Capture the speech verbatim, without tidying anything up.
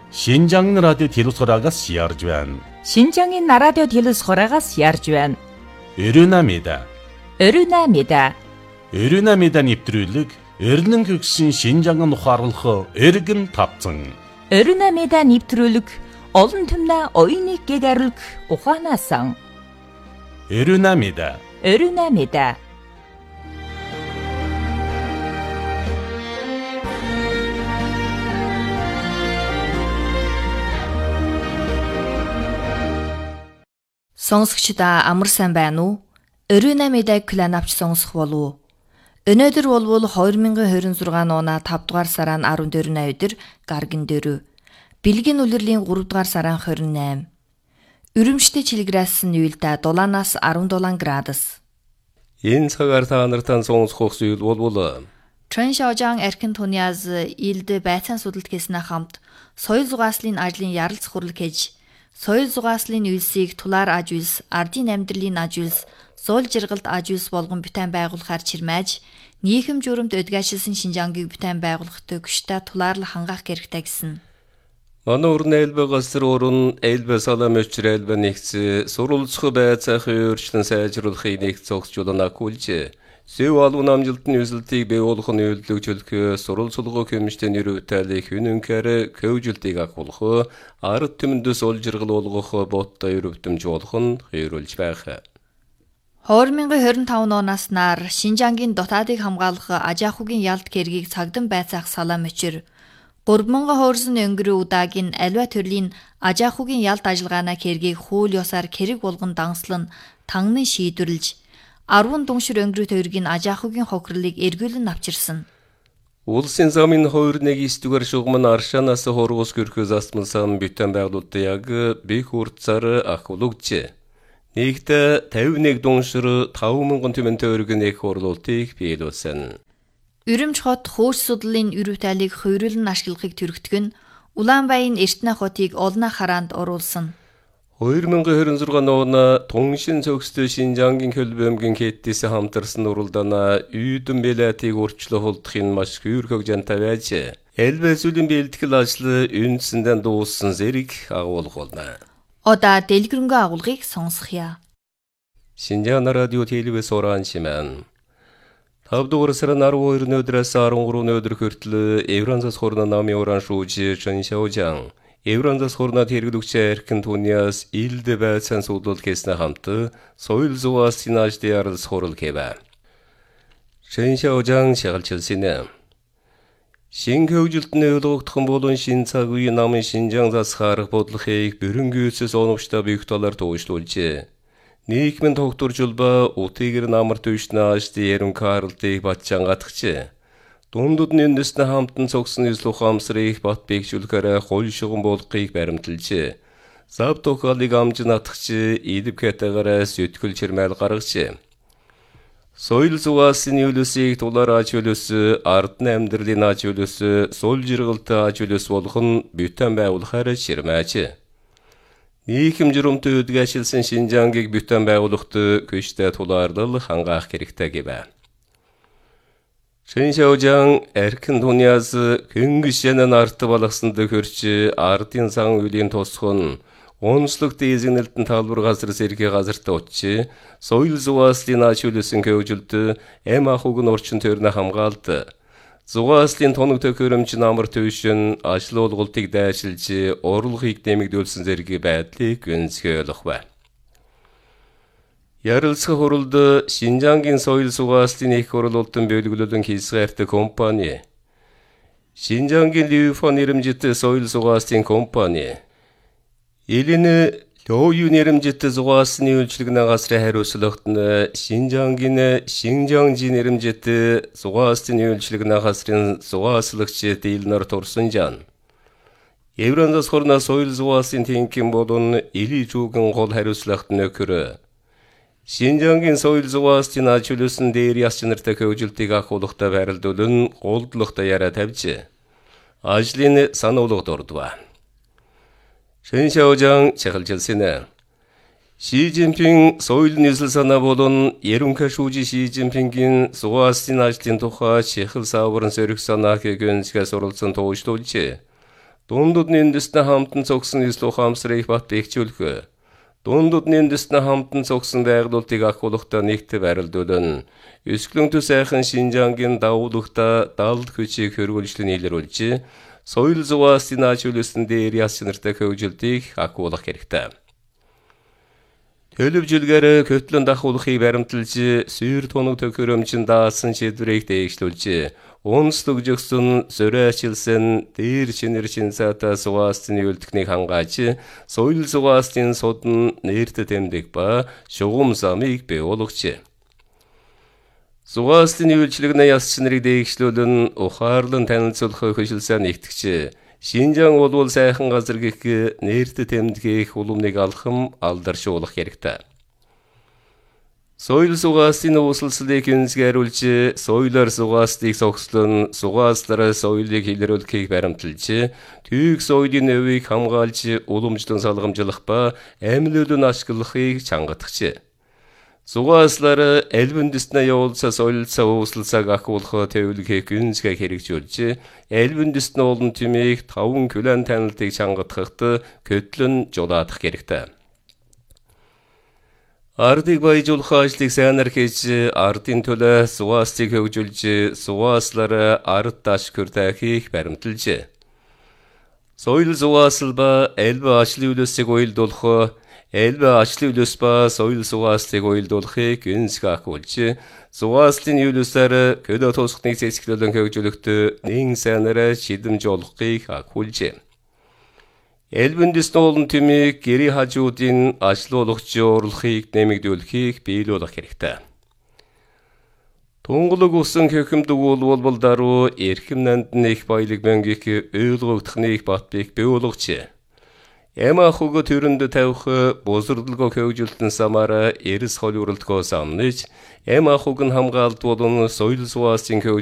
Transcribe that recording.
Шинжаангийн радио телевизоороогоос ярьж байна. Шинжаангийн радио телевизоороогоос ярьж байна. Өрүнамида. Өрүнамида. Өрүнамида нэвтрүүлэг Эрдэнэ хөгсөн Шинжаангийн ухаарлах эргэн тавцан. Өрүнамида нэвтрүүлэг олон түмнэ оюуныг гэгэрэлг ухаанаасан. Өрүнамида. Өрүнамида. Сонсогчдаа амар сайн байна уу? Өрүнамидаг клан авч сонсох болов уу? Өнөөдөр болвол two thousand twenty-six оны five дугаар сарын fourteen өдөр гаргийн дөрөв. Бэлгийн улирлын three дугаар сарын twenty-eight. Үрэмжтэй чилгрээсэн уйлда дулаанаас sevenseven градус. Энэ цагаар та нартай сонсох зүйл болвол Чон Шаожаан Архин Туниаз илд байцаан судалт хийснээр хамт соёл зугааслын ажлын яралц хурал хийж соёл зугааслын үйлсийг тулаар аж үйлс, ардын амьдралын аж үйлс, суул жиргалд аж үйлс болгон бүтээн байгуулахаар чирмээж, нийгэм журамд өдгөөшилсэн Шинжаангийг бүтээн байгуулах төгстэй тулаарлах хангаах хэрэгтэй гэсэн. Манай урны элбэ гасар уран элбэ салам өчр элбэ нэгц сурулцх байцаахын өөрчлөн сайжруулахыг нэгт зогсжуулна акулж. Сэв алуун амжилтны үзэлтийг бий болгох нь үйлдвэрлэлгүй сурал сулгоо хэмжтэй нэрвтэлийг үнэнхээр көвжилтийг агуулах, ард түмэндээс олжиргал болгох боттой өрөвдөмж болох нь хэврүүлж байх. two thousand twenty-five оноос нар Шинжаангийн дотоодыг хамгаалах Ажаахугийн ялт кэргийг цагдан байцаах салам өчр three thousand хоорсон өнгөрөө удаагийн аливаа төрлийн Ажаахугийн ялт ажиллагаана кэргийг хууль ёсоор кэрэг болгон данслан тангны шийдвэрлэж ten дуншир өнгөрөө тойргийн Ажаахугийн хохирлыг эргүүлэн авчирсан. Улсын замын twenty-one дугаар шугамн аршанаас хоргос гөрхөөс асмалсан бүтэн байгуулалтад яг бих уртсаар ахуулж. Нэгт fifty-one дуншир five thousand түмэн тойргийн их хурлуултыг биелүүлсэн. Үрэмж хот хөөс судлалын өрөвтөлийг хувирлан ашиглахыг төрөгтгөн Улаанбаян Эртнэ хотыг олно хараанд оруулсан. twenty twenty-six оны Туншин цогцтой Шинжаангийн хөлбөмбөгийн хэттээс хамтарсан уралдаана үйдэн билетийг өөрчлөх hulдахын маш хөрхөг жантай байж, элбэ сүлийн бэлтгэл ажлы үндсэндээ дууссан зэрэг агуулга болно. Одоо дэлгэрэнгүй агуулгыг сонсхъя. Шинжаан радио телевизоран шимэн. five дугаар сарын twelve өдрөөс thirty-three өдөр хүртэл Евранзас хорно намын уран шүүж Чон Шаожаан Евранзас хорнод хэрэглэгч Архин Туниас илд байцаан судалт хийснээр хамт соёл зугаасын ажлын яралц хурал хийв. Чон Шаожаан шагалчилсэн. Шин хөгжилтний ойлгогдхон болон шин цаг үеийн намын Шинжаан засахаарах бодлогыг бүрэн-гүйцэс оновчтой бих талаар төвшлүүлжээ. Нийгмийн тогтворжулба утигэр намар төвшнө ажлын ярим карлтыг батчаангатгчээ. Дундууд нь энэснэ хамтан цогсон эзлэх хамсрыг бат бийгжүүлэхээр хууль шугам болгохыг баримталжээ. Зав тухайлыг амжин атгч идв катагараас өтгөл чирмэл гаргажээ. Соёл зугаасын үйлсийг тулаар аж үйлс, ардны амьдралын аж үйлс, суул жиргалтай аж үйлс болох нь бүтэн байгуулахаар чирмээжээ. Нийгэм журамд өдгөөшилсэн Шинжаангийг бүтэн байгуулахад көштэй тулаарлал хангаах хэрэгтэй гэв. Чон Шаожаан Архин Туниас хөнгөшнэн арт балгасан төхөрч ардын сан үлийн тусхон онцлог дэзэгнэлтэн талбар газар сэрхий газартаа очиж соёл зугааслын аж үйлсэн көвжилд эм ахуг нь орчин тойрны хамгаалт зугааслын тоног төхөөрөмж намар төвшин ажил олголтыг дайшилж орлогыг нэмэгдүүлсэн зэрэг байдлыг гүнзгийлэх бай. Ярилцах хуралд Шинжаангийн соёл зугааслын их хурлуултан бөлгөлөлөн хийсгээртэй компани, Шинжаангийн Ливфон нэрэмжит соёл зугааслын компани, Илэн Лоою нэрэмжит зугаасны үйлчлэгнээ газрын хариуцлагт нь Шинжаангийн Шинжаанжи нэрэмжит зугаасны үйлчлэгнээ газрын зугааслагч дийлнэр турсан жан. Евранзас хорно соёл зугаасын тэнхим болон Или жууган гол хариуцлагт нөхөр Шинжаангийн соёл зугаасын аж үйлсэн дээр яс чанартай көвжилтийг ахуулахтай байрлуулан голдлохтой яриа тавьж ажлын сануулгад ордва. Чон Шаожаан чагалжилсэн. Ши Цзиньпин соёл нийслэл санаа болон ерөнхий шүүжи Ши Цзиньпингийн зугаасын ажлын тухай чехэл саврын сөрөг санааг гүнзгээс оролцсон туушлуулж дундад нэндэснэ хамтан цогсон эслүү хамсрыг бат бэхжүүлэх. Дундад нэндэснэ хамтан цогсон байгуулалтыг ахуулахдаа нэгт барилдуулна. Өсгөлөн төс сайхан Шинжангийн давуулгахдаа далд хүчийг хөрвүүлжлэн илрүүлж, соёл зугаасын аажуулсан дээр яс чанартай хөгжилтийг ахуулах хэрэгтэй. Төлөвжөлгээр көтлөн дахуулахыг баримталж, сүйр тунаг төхөөрөмжин даасан шийдвэрийг дээгшлүүлж, онцлог жөгсөн зөрөөчилсэн дээр шинэр шинсата зугаасын үйлдэхнийг хангааж, соёл зугаасын судан нэрт тэмдэг ба шугам замыг бий болгож. Зугаасын үйлчлэгнээ яс чанарыг дээгшлүүлэн ухаарлан танилцуулах хөшилсөн нэгтгэж, Шинжаан болвол сайхан газар гэх нэрт тэмдгэх уламныг алхам алдаршуулах хэрэгтэй. Соёл зугаасын uuslалыг үнсгэрүүлж, соёлоор зугаастыг согслон, зугааслаараа соёлыг илрүүлэхийг баримталж, түйг соёлын өвийг хамгаалж, уламжлан салгамжлах ба амьлуулан ашиглахыг чангатгаж. Зугааслаар элбэндснэ явуулса соёлцаа uuslалсаг ахуулах төвлөхийг үнсгэ хэрэгжүүлж, элбэндснэ олон тимийг таван күлэн танилтыг чангатгахад көтлөн жолоодох хэрэгтэй. Ардыг баяжуулах ажлыг сайнаар хийж, ардын төлөө зугаастыг хөгжүүлж, зугааслаар ард дашгүр тахийг баримталж. Соёл зугаасл ба элбэ ажлын үлэсийг уялдуулах, элбэ ажлын үлэс ба соёл зугааслыг уялдуулахыг үнсгэ ахуулж, зугааслын үлэсээр көдө тусахныг зэсгэлэн хөгжүүлэхдээ нэн сайнаар шидэмж олохыг ахуулж. Элбэндс олон тимийг гэрээ хажуудын ажилуулгач орлохыг нэмэгдүүлэхийг биелүүлэх хэрэгтэй. Тунгалаг усан хөхөмдөг болбол даруй эрхэм нандны их баялаг бэнгих ойлгогдохныг бат бих биелүүлж. Эма хуг төрөнд тавих бузрдлго хөгжилтэн самара эрс хол уралдгоо самнаж, эма хуг нь хамгаалт болон соёл зугаасын